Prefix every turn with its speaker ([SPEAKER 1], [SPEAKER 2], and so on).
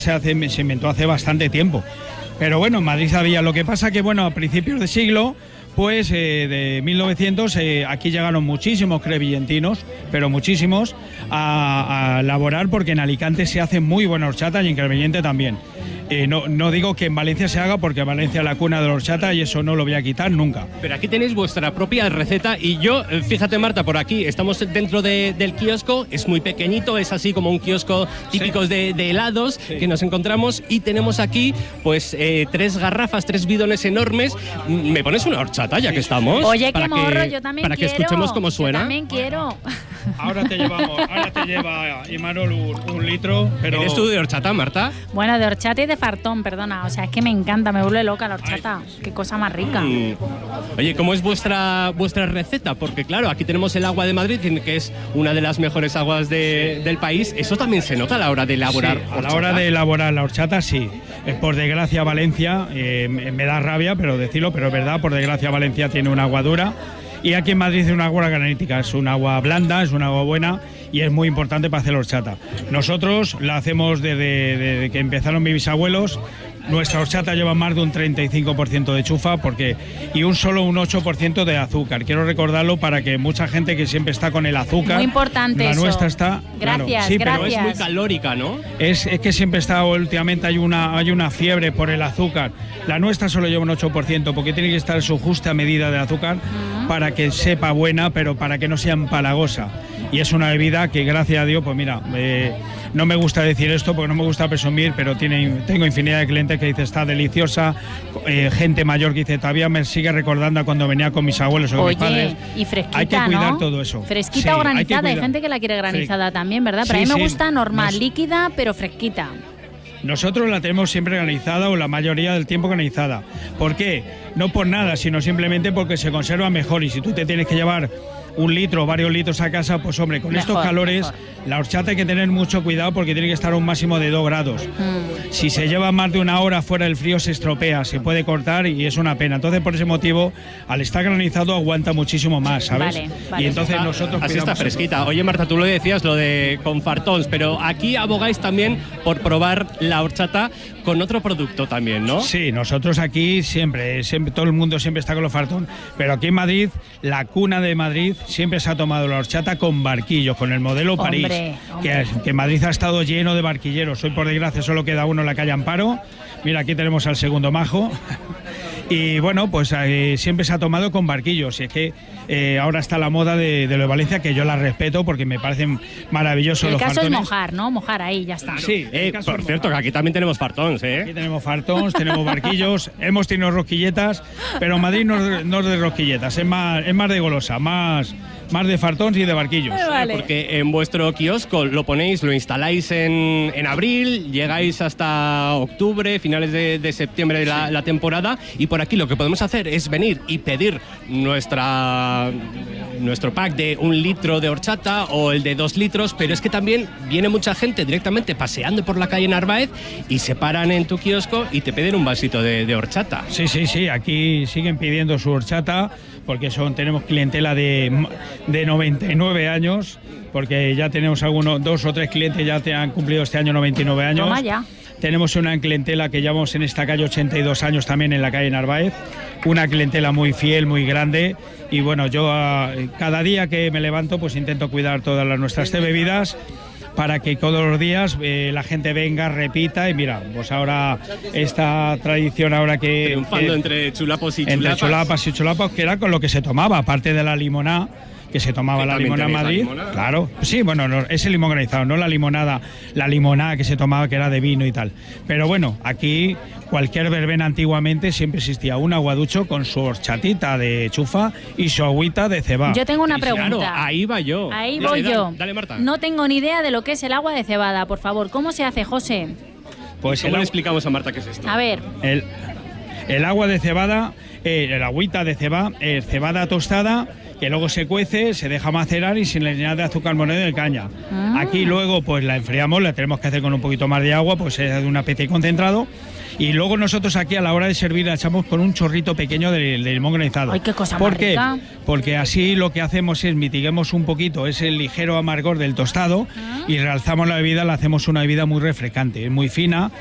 [SPEAKER 1] se inventó hace bastante tiempo. Pero bueno, en Madrid había. Lo que pasa que, bueno, a principios de siglo, pues de 1900, aquí llegaron muchísimos crevillentinos, pero muchísimos, a elaborar, porque en Alicante se hace muy buena horchata y en Crevillente también. No digo que en Valencia se haga, porque Valencia es la cuna de la horchata y eso no lo voy a quitar nunca.
[SPEAKER 2] Pero aquí tenéis vuestra propia receta y yo, fíjate Marta, por aquí estamos dentro del kiosco, es muy pequeñito, es así como un kiosco típico de helados que nos encontramos, y tenemos aquí pues 3 garrafas, 3 bidones enormes. ¿Me pones una horchata ya que estamos?
[SPEAKER 3] Oye, qué morro, yo también
[SPEAKER 2] para
[SPEAKER 3] quiero.
[SPEAKER 2] Para que escuchemos cómo suena.
[SPEAKER 3] Yo también quiero.
[SPEAKER 1] Ahora te lleva Imanol un litro, pero...
[SPEAKER 2] ¿Eres tú de horchata, Marta?
[SPEAKER 3] Bueno, de horchata y de fartón, perdona. O sea, es que me encanta, me vuelve loca la horchata. Ay. Qué cosa más rica.
[SPEAKER 2] Oye, ¿cómo es vuestra receta? Porque claro, aquí tenemos el agua de Madrid, que es una de las mejores aguas del país. Eso también se nota a la hora de elaborar horchata.
[SPEAKER 1] A la hora de elaborar la horchata, sí. Por desgracia, Valencia, me da rabia pero decirlo, pero es verdad, por desgracia Valencia tiene un agua dura. Y aquí en Madrid es una agua granítica, es un agua blanda, es un agua buena y es muy importante para hacer la horchata. Nosotros la hacemos desde que empezaron mis bisabuelos. Nuestra horchata lleva más de un 35% de chufa y un 8% de azúcar. Quiero recordarlo para que mucha gente que siempre está con el azúcar...
[SPEAKER 3] Muy importante
[SPEAKER 1] la
[SPEAKER 3] eso.
[SPEAKER 1] Nuestra está...
[SPEAKER 3] Gracias,
[SPEAKER 1] claro, sí,
[SPEAKER 3] gracias.
[SPEAKER 2] Pero es muy calórica, ¿no?
[SPEAKER 1] Es que siempre está, últimamente hay una fiebre por el azúcar. La nuestra solo lleva un 8% porque tiene que estar en su justa medida de azúcar para que sepa buena, pero para que no sea empalagosa. Y es una bebida que, gracias a Dios, pues mira, no me gusta decir esto porque no me gusta presumir, pero tengo infinidad de clientes que dicen está deliciosa, gente mayor que dice todavía me sigue recordando a cuando venía con mis abuelos o con mis padres.
[SPEAKER 3] Y fresquita,
[SPEAKER 1] hay que cuidar
[SPEAKER 3] ¿no?
[SPEAKER 1] todo eso.
[SPEAKER 3] Fresquita o granizada, hay gente que la quiere granizada también, ¿verdad? Pero a mí me gusta normal, líquida, pero fresquita.
[SPEAKER 1] Nosotros la tenemos siempre granizada o la mayoría del tiempo granizada. ¿Por qué? No por nada, sino simplemente porque se conserva mejor y si tú te tienes que llevar 1 litro o varios litros a casa, pues hombre, con estos calores, la horchata hay que tener mucho cuidado porque tiene que estar a un máximo de 2 grados. Si se lleva más de 1 hora fuera del frío se estropea, se puede cortar y es una pena. Entonces, por ese motivo, al estar granizado aguanta muchísimo más, ¿sabes?
[SPEAKER 3] Vale.
[SPEAKER 1] Y entonces nosotros...
[SPEAKER 2] Así está fresquita. Oye, Marta, tú lo decías, lo de con fartons, pero aquí abogáis también por probar la horchata con otro producto también, ¿no?
[SPEAKER 1] Sí, nosotros aquí siempre todo el mundo siempre está con los fartons, pero aquí en Madrid, la cuna de Madrid, siempre se ha tomado la horchata con barquillos, con el modelo París, que Madrid ha estado lleno de barquilleros. Hoy, por desgracia, solo queda uno en la calle Amparo. Mira, aquí tenemos al segundo majo. Y bueno, pues siempre se ha tomado con barquillos. Y es que ahora está la moda de lo de Valencia, que yo la respeto porque me parecen maravillosos los fartones.
[SPEAKER 3] El caso es mojar, ¿no? Mojar ahí, ya está.
[SPEAKER 1] Sí,
[SPEAKER 2] por cierto, que aquí también tenemos fartons, ¿eh?
[SPEAKER 1] Aquí tenemos fartons, tenemos barquillos, hemos tenido rosquilletas, pero Madrid no es de rosquilletas, es más de golosa, más de fartons y de barquillos.
[SPEAKER 3] Vale.
[SPEAKER 2] Porque en vuestro kiosco lo instaláis en abril, llegáis hasta octubre, finales de septiembre de la temporada, y por aquí lo que podemos hacer es venir y pedir nuestro pack de 1 litro de horchata o el de 2 litros, pero es que también viene mucha gente directamente paseando por la calle Narváez y se paran en tu kiosco y te piden un vasito de horchata.
[SPEAKER 1] Sí, aquí siguen pidiendo su horchata porque tenemos clientela de 99 años, porque ya tenemos 2 o 3 clientes ya han cumplido este año 99 años.
[SPEAKER 3] Toma ya.
[SPEAKER 1] Tenemos una clientela que llevamos en esta calle 82 años también en la calle Narváez, una clientela muy fiel, muy grande, y bueno, yo cada día que me levanto pues intento cuidar todas nuestras bebidas para que todos los días la gente venga, repita, y mira, pues ahora esta tradición ahora que...
[SPEAKER 2] Triunfando entre chulapos y chulapas.
[SPEAKER 1] Entre chulapas y chulapas, que era con lo que se tomaba, aparte de la limonada, que se tomaba la limonada en Madrid. Claro, sí, bueno, no, ese limón granizado, no la limonada que se tomaba que era de vino y tal. Pero bueno, aquí cualquier verbena antiguamente siempre existía un aguaducho con su horchatita de chufa y su agüita de cebada.
[SPEAKER 3] Yo tengo una pregunta.
[SPEAKER 2] Claro, ahí va yo.
[SPEAKER 3] Ahí voy yo.
[SPEAKER 2] Dale, Marta.
[SPEAKER 3] No tengo ni idea de lo que es el agua de cebada, por favor. ¿Cómo se hace, José?
[SPEAKER 1] Pues
[SPEAKER 2] ¿Cómo le explicamos a Marta qué es esto?
[SPEAKER 3] A ver.
[SPEAKER 1] El agua de cebada, el agüita de cebada tostada, que luego se cuece, se deja macerar y se le añade azúcar moreno de caña. Aquí luego pues la enfriamos, la tenemos que hacer con un poquito más de agua, pues es de una especie de concentrado. Y luego nosotros aquí a la hora de servir la echamos con un chorrito pequeño de limón granizado.
[SPEAKER 3] ¡Ay, qué cosa
[SPEAKER 1] ¿Por
[SPEAKER 3] más
[SPEAKER 1] qué?
[SPEAKER 3] rica!
[SPEAKER 1] Porque así lo que hacemos es mitiguemos un poquito ese ligero amargor del tostado y realzamos la bebida, la hacemos una bebida muy refrescante, muy fina.